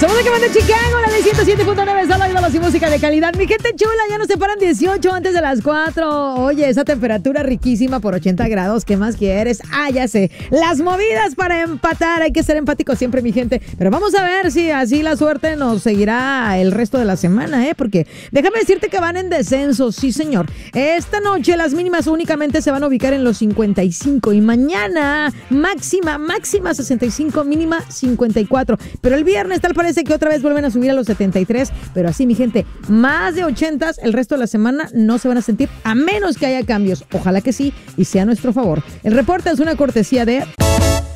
Somos de que manda Chicago, la de 107.9, solo ídolos y música de calidad. Mi gente chula, ya nos separan 18 antes de las 4. Oye, esa temperatura riquísima por 80 grados, ¿qué más quieres? Ah, ya sé, las movidas para empatar, hay que ser empáticos siempre, mi gente. Pero vamos a ver si así la suerte nos seguirá el resto de la semana, porque déjame decirte que van en descenso, sí señor. Esta noche las mínimas únicamente se van a ubicar en los 55 y mañana máxima 65, mínima 54. Pero el viernes tal parece que otra vez vuelven a subir a los 73, pero así, mi gente, más de 80 el resto de la semana no se van a sentir, a menos que haya cambios. Ojalá que sí y sea a nuestro favor. El reporte es una cortesía de...